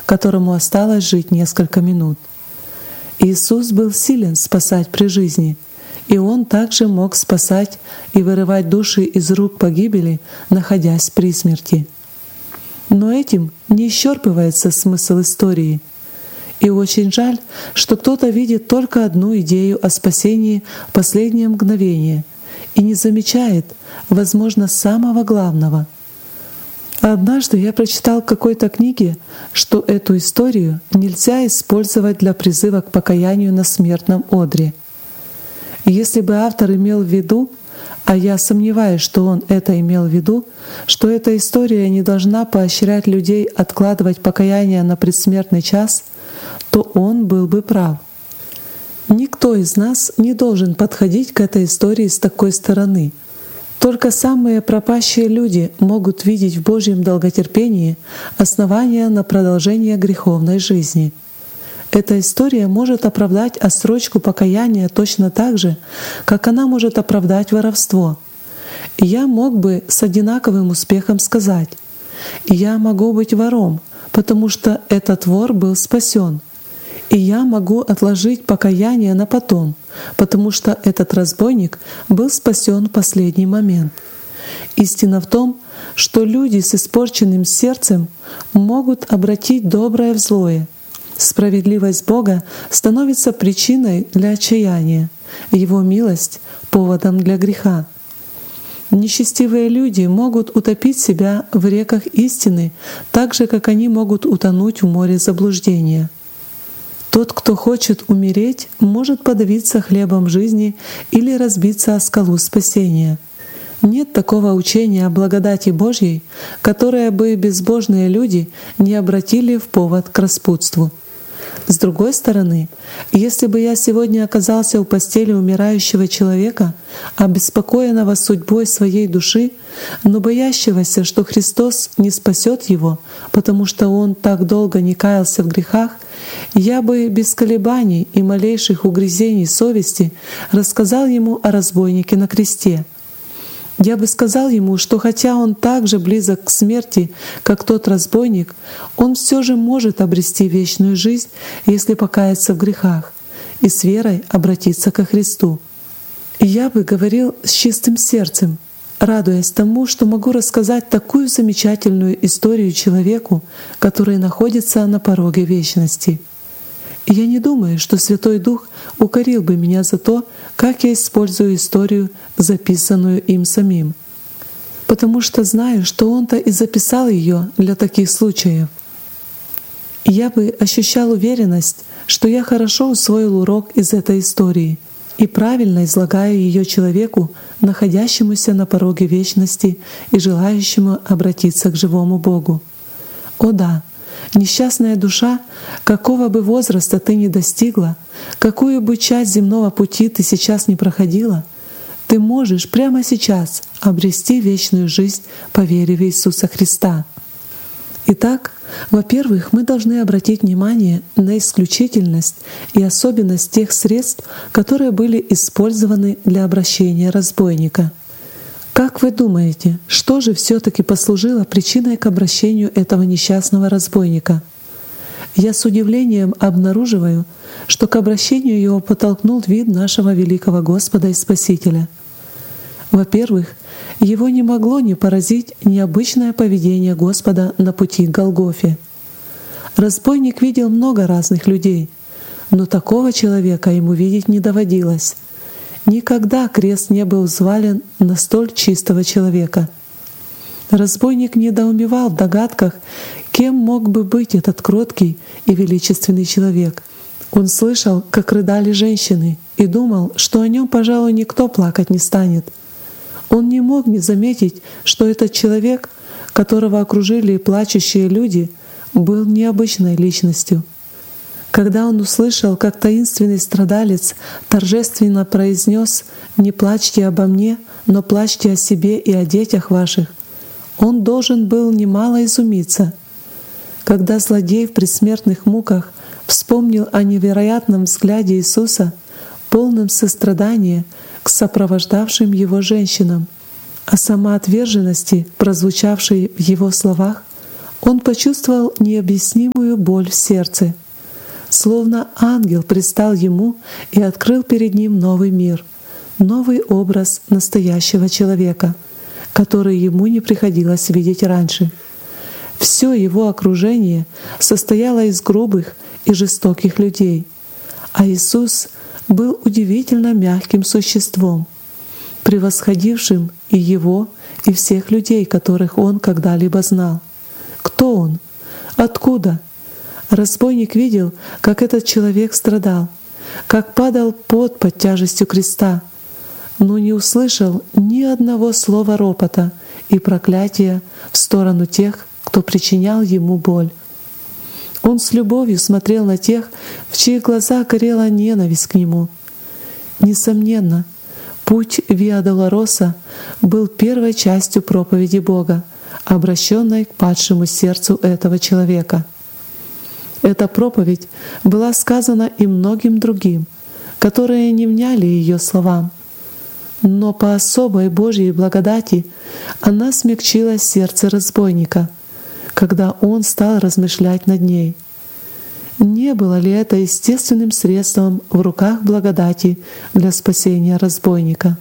которому осталось жить несколько минут. Иисус был силен спасать при жизни, и Он также мог спасать и вырывать души из рук погибели, находясь при смерти. Но этим не исчерпывается смысл истории. И очень жаль, что кто-то видит только одну идею о спасении в последнее мгновение и не замечает, возможно, самого главного. Однажды я прочитал в какой-то книге, что эту историю нельзя использовать для призыва к покаянию на смертном одре. Если бы автор имел в виду, а я сомневаюсь, что он это имел в виду, что эта история не должна поощрять людей откладывать покаяние на предсмертный час, то он был бы прав. Никто из нас не должен подходить к этой истории с такой стороны. Только самые пропащие люди могут видеть в Божьем долготерпении основания на продолжение греховной жизни. Эта история может оправдать отсрочку покаяния точно так же, как она может оправдать воровство. И я мог бы с одинаковым успехом сказать: «Я могу быть вором, потому что этот вор был спасен. И я могу отложить покаяние на потом, потому что этот разбойник был спасен в последний момент». Истина в том, что люди с испорченным сердцем могут обратить доброе в злое. Справедливость Бога становится причиной для отчаяния, Его милость — поводом для греха. Нечестивые люди могут утопить себя в реках истины, так же, как они могут утонуть в море заблуждения. Тот, кто хочет умереть, может подавиться хлебом жизни или разбиться о скалу спасения. Нет такого учения о благодати Божьей, которое бы безбожные люди не обратили в повод к распутству. С другой стороны, если бы я сегодня оказался у постели умирающего человека, обеспокоенного судьбой своей души, но боящегося, что Христос не спасет его, потому что он так долго не каялся в грехах, я бы без колебаний и малейших угрызений совести рассказал ему о разбойнике на кресте. Я бы сказал ему, что хотя он так же близок к смерти, как тот разбойник, он все же может обрести вечную жизнь, если покаяться в грехах и с верой обратиться ко Христу. И я бы говорил с чистым сердцем, радуясь тому, что могу рассказать такую замечательную историю человеку, который находится на пороге вечности. И я не думаю, что Святой Дух укорил бы меня за то, как я использую историю, записанную им самим, потому что знаю, что Он-то и записал ее для таких случаев. И я бы ощущал уверенность, что я хорошо усвоил урок из этой истории и правильно излагаю ее человеку, находящемуся на пороге вечности и желающему обратиться к живому Богу. О да! Несчастная душа, какого бы возраста ты ни достигла, какую бы часть земного пути ты сейчас не проходила, ты можешь прямо сейчас обрести вечную жизнь по вере в Иисуса Христа. Итак, во-первых, мы должны обратить внимание на исключительность и особенность тех средств, которые были использованы для обращения разбойника. Как вы думаете, что же все-таки послужило причиной к обращению этого несчастного разбойника? Я с удивлением обнаруживаю, что к обращению его подтолкнул вид нашего великого Господа и Спасителя. Во-первых, его не могло не поразить необычное поведение Господа на пути к Голгофе. Разбойник видел много разных людей, но такого человека ему видеть не доводилось. Никогда крест не был взвален на столь чистого человека. Разбойник недоумевал в догадках, кем мог бы быть этот кроткий и величественный человек. Он слышал, как рыдали женщины, и думал, что о нем, пожалуй, никто плакать не станет. Он не мог не заметить, что этот человек, которого окружили плачущие люди, был необычной личностью. Когда он услышал, как таинственный страдалец торжественно произнес: «Не плачьте обо мне, но плачьте о себе и о детях ваших», он должен был немало изумиться. Когда злодей в предсмертных муках вспомнил о невероятном взгляде Иисуса, полном сострадания к сопровождавшим его женщинам, о самоотверженности, прозвучавшей в его словах, он почувствовал необъяснимую боль в сердце. Словно ангел предстал ему и открыл перед ним новый мир, новый образ настоящего человека, который ему не приходилось видеть раньше. Все его окружение состояло из грубых и жестоких людей, а Иисус был удивительно мягким существом, превосходившим и его, и всех людей, которых он когда-либо знал. Кто он? Откуда? Разбойник видел, как этот человек страдал, как падал пот под тяжестью креста, но не услышал ни одного слова ропота и проклятия в сторону тех, кто причинял ему боль. Он с любовью смотрел на тех, в чьих глазах горела ненависть к нему. Несомненно, путь Виа Долороса был первой частью проповеди Бога, обращенной к падшему сердцу этого человека. Эта проповедь была сказана и многим другим, которые не вняли ее словам. Но по особой Божьей благодати она смягчила сердце разбойника, когда он стал размышлять над ней. Не было ли это естественным средством в руках благодати для спасения разбойника?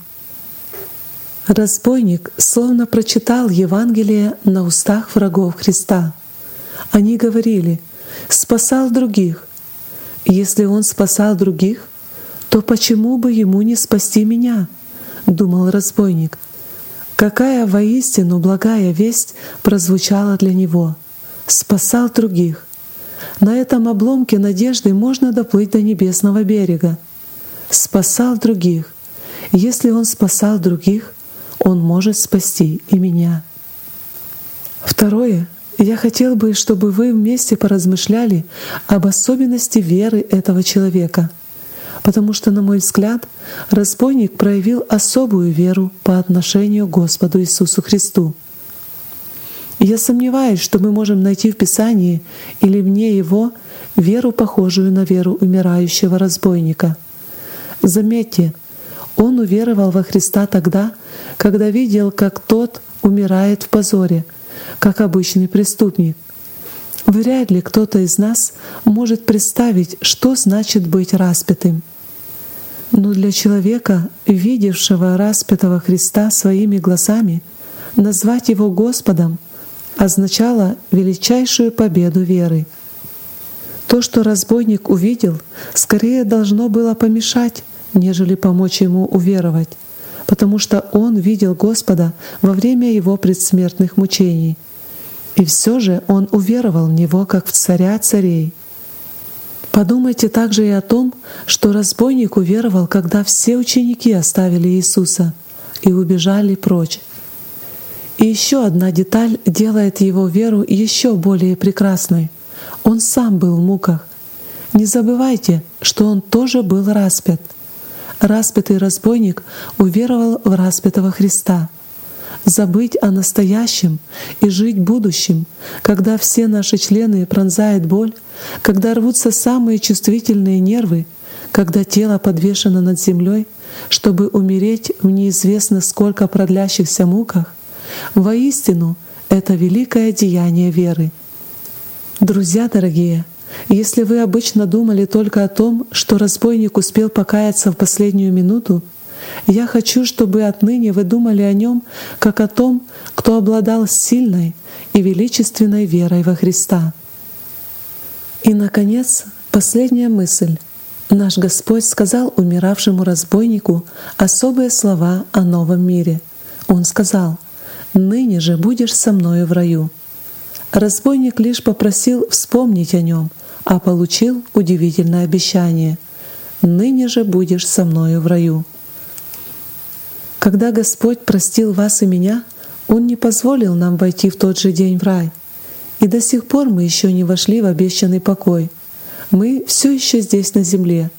Разбойник словно прочитал Евангелие на устах врагов Христа. Они говорили: «Спасал других». Если он спасал других, то почему бы ему не спасти меня? Думал разбойник. Какая воистину благая весть прозвучала для него! Спасал других. На этом обломке надежды можно доплыть до небесного берега. Спасал других. Если он спасал других, он может спасти и меня. Второе. Я хотел бы, чтобы вы вместе поразмышляли об особенности веры этого человека, потому что, на мой взгляд, разбойник проявил особую веру по отношению к Господу Иисусу Христу. Я сомневаюсь, что мы можем найти в Писании или вне его веру, похожую на веру умирающего разбойника. Заметьте, он уверовал во Христа тогда, когда видел, как тот умирает в позоре, как обычный преступник. Вряд ли кто-то из нас может представить, что значит быть распятым. Но для человека, видевшего распятого Христа своими глазами, назвать его Господом означало величайшую победу веры. То, что разбойник увидел, скорее должно было помешать, нежели помочь ему уверовать, потому что он видел Господа во время его предсмертных мучений. И все же он уверовал в Него как в Царя царей. Подумайте также и о том, что разбойник уверовал, когда все ученики оставили Иисуса и убежали прочь. И еще одна деталь делает его веру еще более прекрасной. Он сам был в муках. Не забывайте, что он тоже был распят. Распятый разбойник уверовал в распятого Христа. Забыть о настоящем и жить будущим, когда все наши члены пронзает боль, когда рвутся самые чувствительные нервы, когда тело подвешено над землей, чтобы умереть в неизвестно сколько продлящихся муках, воистину это великое деяние веры. Друзья дорогие, если вы обычно думали только о том, что разбойник успел покаяться в последнюю минуту, я хочу, чтобы отныне вы думали о нем как о том, кто обладал сильной и величественной верой во Христа. И, наконец, последняя мысль. Наш Господь сказал умиравшему разбойнику особые слова о новом мире. Он сказал: «Ныне же будешь со мною в раю». Разбойник лишь попросил вспомнить о нем, а получил удивительное обещание: «Ныне же будешь со мною в раю». Когда Господь простил вас и меня, Он не позволил нам войти в тот же день в рай. И до сих пор мы еще не вошли в обещанный покой. Мы все еще здесь на земле.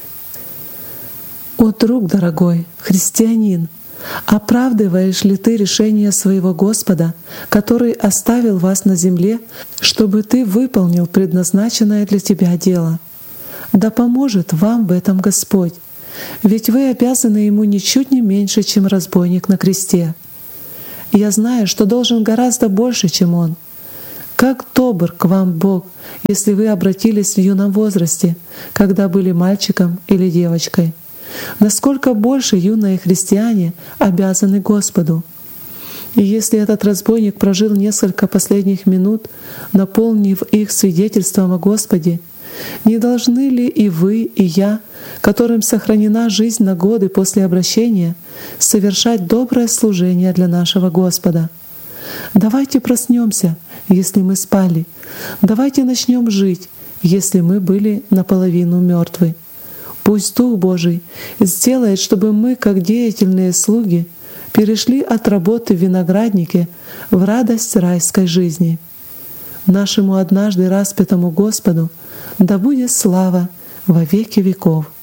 О, друг дорогой, христианин, оправдываешь ли ты решение своего Господа, который оставил вас на земле, чтобы ты выполнил предназначенное для тебя дело? Да поможет вам в этом Господь, ведь вы обязаны Ему ничуть не меньше, чем разбойник на кресте. Я знаю, что должен гораздо больше, чем Он. Как добр к вам Бог, если вы обратились в юном возрасте, когда были мальчиком или девочкой. Насколько больше юные христиане обязаны Господу. И если этот разбойник прожил несколько последних минут, наполнив их свидетельством о Господе, не должны ли и вы, и я, которым сохранена жизнь на годы после обращения, совершать доброе служение для нашего Господа? Давайте проснемся, если мы спали. Давайте начнем жить, если мы были наполовину мертвы. Пусть Дух Божий сделает, чтобы мы, как деятельные слуги, перешли от работы в винограднике в радость райской жизни. Нашему однажды распятому Господу да будет слава во веки веков.